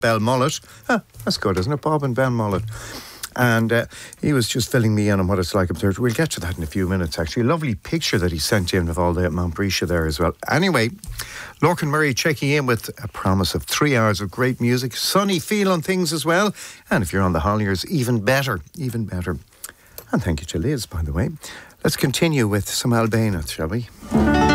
Belmullet. That's good, isn't it? Bob and Belmullet. And he was just filling me in on what it's like up there. We'll get to that in a few minutes, actually. A lovely picture that he sent in of all the Mount Brescia there as well. Anyway, Lorcan Murray checking in with a promise of 3 hours of great music, sunny feel on things as well. And if you're on the Holliers, even better, even better. And thank you to Liz, by the way. Let's continue with some Albana, shall we?